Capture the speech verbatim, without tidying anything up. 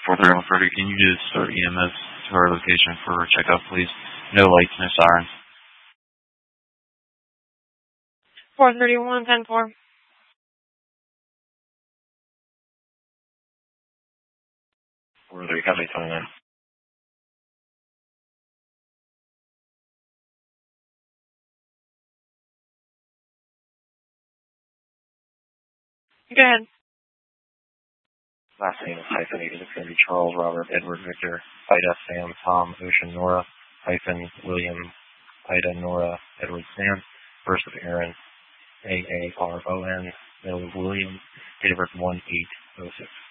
four thirty-one Frederick, can you just start E M S to our location for checkup, please? No lights, no sirens. four thirty-one, ten four. four thirty, company twenty-nine. Go ahead. Last name is hyphenated. It's going to be Charles, Robert, Edward, Victor, Ida, Sam, Tom, Ocean, Nora, hyphen, William, Ida, Nora, Edward, Sam. First of Aaron, A A R O N, middle of William, date of birth one eight oh six.